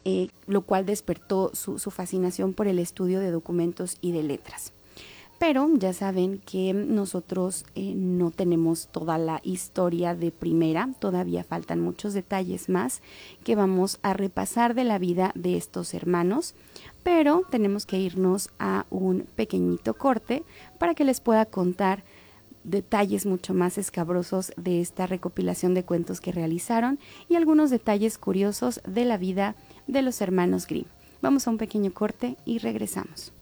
lo cual despertó su fascinación por el estudio de documentos y de letras. Pero ya saben que nosotros no tenemos toda la historia de primera, todavía faltan muchos detalles más que vamos a repasar de la vida de estos hermanos, pero tenemos que irnos a un pequeñito corte para que les pueda contar detalles mucho más escabrosos de esta recopilación de cuentos que realizaron y algunos detalles curiosos de la vida de los hermanos Grimm. Vamos a un pequeño corte y regresamos.